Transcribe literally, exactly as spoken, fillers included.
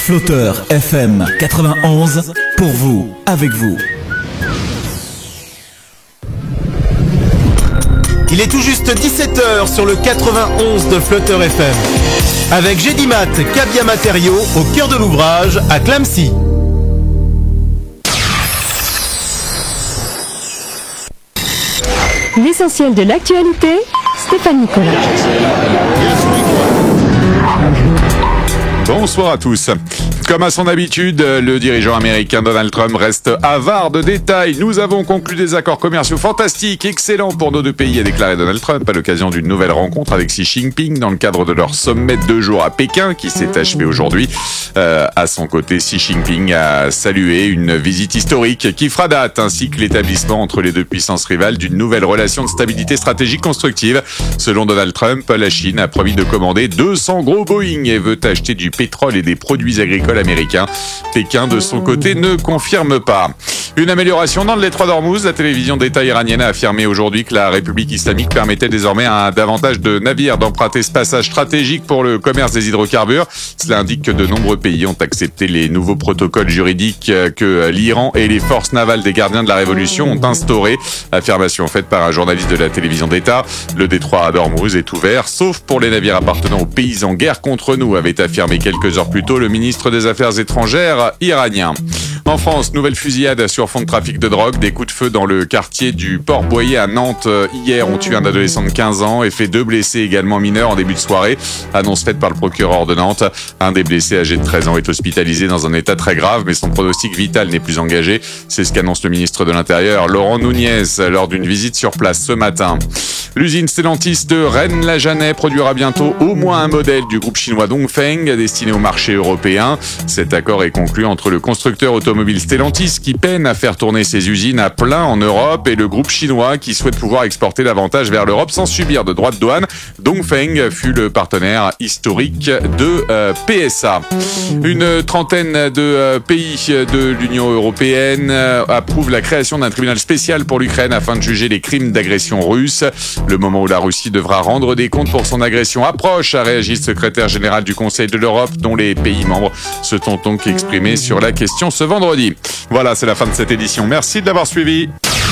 Flotteur F M quatre-vingt-onze, pour vous, avec vous. Il est tout juste dix-sept heures sur le quatre-vingt-onze de Flotteur F M. Avec Gédimat, Cabia Matériaux, au cœur de l'ouvrage, à Clamecy. L'essentiel de l'actualité, Stéphane Nicolas. Bonsoir à tous. Comme à son habitude, le dirigeant américain Donald Trump reste avare de détails. Nous avons conclu des accords commerciaux fantastiques, excellents pour nos deux pays, a déclaré Donald Trump à l'occasion d'une nouvelle rencontre avec Xi Jinping dans le cadre de leur sommet de deux jours à Pékin qui s'est achevé aujourd'hui. Euh, à son côté, Xi Jinping a salué une visite historique qui fera date, ainsi que l'établissement entre les deux puissances rivales d'une nouvelle relation de stabilité stratégique constructive. Selon Donald Trump, la Chine a promis de commander deux cents gros Boeing et veut acheter du pétrole et des produits agricoles américains. Pékin, de son côté, ne confirme pas. Une amélioration dans le détroit d'Ormuz. La télévision d'État iranienne a affirmé aujourd'hui que la République islamique permettait désormais à davantage de navires d'emprunter ce passage stratégique pour le commerce des hydrocarbures. Cela indique que de nombreux pays ont accepté les nouveaux protocoles juridiques que l'Iran et les forces navales des gardiens de la Révolution ont instaurés. Affirmation faite par un journaliste de la télévision d'État. Le détroit d'Ormuz est ouvert, sauf pour les navires appartenant aux pays en guerre contre nous, avait affirmé quelques heures plus tôt le ministre des Affaires étrangères iranien. En France, nouvelle fusillade sur fond de trafic de drogue. Des coups de feu dans le quartier du Port-Boyer à Nantes hier ont tué un adolescent de quinze ans et fait deux blessés également mineurs en début de soirée. Annonce faite par le procureur de Nantes. Un des blessés âgé de treize ans est hospitalisé dans un état très grave, mais son pronostic vital n'est plus engagé. C'est ce qu'annonce le ministre de l'Intérieur, Laurent Nunez, lors d'une visite sur place ce matin. L'usine Stellantis de Rennes-la-Jeannet produira bientôt au moins un modèle du groupe chinois Dongfeng destiné au marché européen. Cet accord est conclu entre le constructeur automobile Stellantis qui peine à faire tourner ses usines à plein en Europe et le groupe chinois qui souhaite pouvoir exporter davantage vers l'Europe sans subir de droits de douane. Dongfeng fut le partenaire historique de euh, P S A. Une trentaine de euh, pays de l'Union européenne euh, approuvent la création d'un tribunal spécial pour l'Ukraine afin de juger les crimes d'agression russe. Le moment où la Russie devra rendre des comptes pour son agression approche, a réagi le secrétaire général du Conseil de l'Europe, dont les pays membres se sont donc exprimés sur la question ce vendredi. Voilà, c'est la fin de cette édition. Merci de l'avoir suivi.